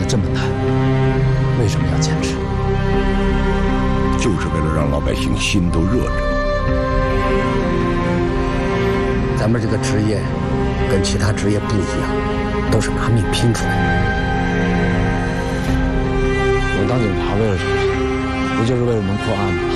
这么难，为什么要坚持？ 就是为了让老百姓心都热着。 咱们这个职业跟其他职业不一样，都是拿命拼出来的。 我当警察为了什么？不就是为了能破案吗？